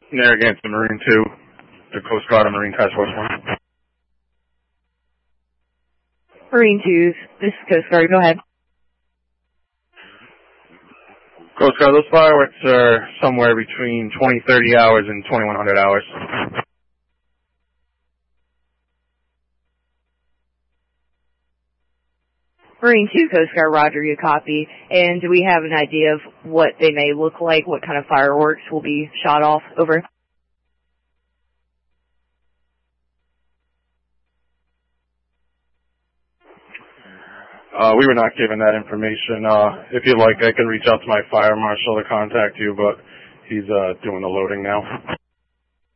Narragansett Marine 2, the Coast Guard and Marine Task Force 1. Marine 2s, this is Coast Guard, go ahead. Coast Guard, those fireworks are somewhere between 2030 hours and 2100 hours. Marine 2, Coast Guard, roger, you copy. And do we have an idea of what they may look like, what kind of fireworks will be shot off? Over. We were not given that information. If you'd like, I can reach out to my fire marshal to contact you, but he's doing the loading now.